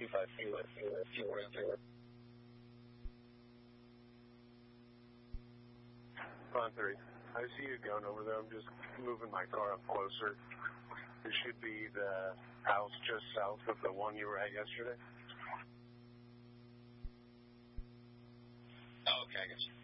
252. On 3. I see you going over there. I'm just moving my car up closer. It should be the house just south of the one you were at yesterday. Oh, okay, I guess.